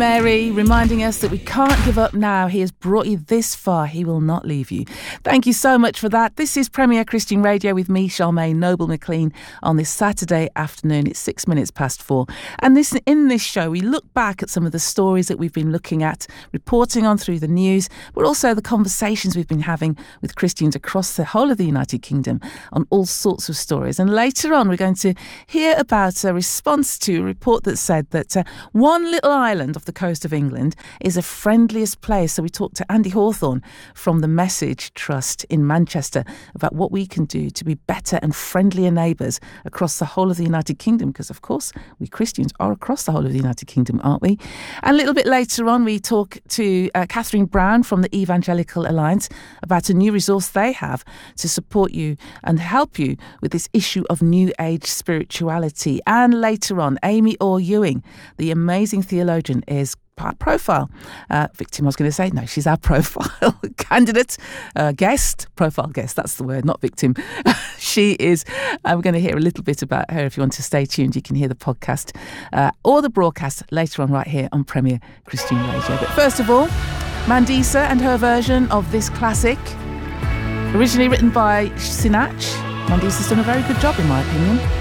Mary reminding us that we can't give up now. He has brought you this far. He will not leave you. Thank you so much for that. This is Premier Christian Radio with me, Charmaine Noble-McLean, on this Saturday afternoon. It's 4:06. And in this show, we look back at some of the stories that we've been looking at, reporting on through the news, but also the conversations we've been having with Christians across the whole of the United Kingdom on all sorts of stories. And later on, we're going to hear about a response to a report that said that one little island off the coast of England is the friendliest place. So we talked to Andy Hawthorne from the Message Trust in Manchester about what we can do to be better and friendlier neighbours across the whole of the United Kingdom, because of course we Christians are across the whole of the United Kingdom, aren't we? And a little bit later on we talk to Catherine Brown from the Evangelical Alliance about a new resource they have to support you and help you with this issue of New Age spirituality. And later on, Amy Orr Ewing, the amazing theologian, is our profile victim. I was going to say, no, she's our profile candidate, profile guest, that's the word, not victim. She is, we're going to hear a little bit about her. If you want to stay tuned, you can hear the podcast or the broadcast later on right here on Premier Christian Radio. But first of all, Mandisa and her version of this classic, originally written by Sinach. Mandisa's done a very good job in my opinion.